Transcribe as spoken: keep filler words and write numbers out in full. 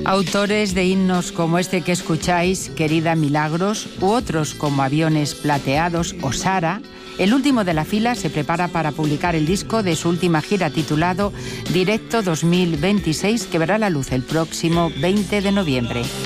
Autores de himnos como este que escucháis, Querida Milagros, u otros como Aviones Plateados o Sara, el último de la fila se prepara para publicar el disco de su última gira titulado Directo dos mil veintiséis, que verá la luz el próximo veinte de noviembre.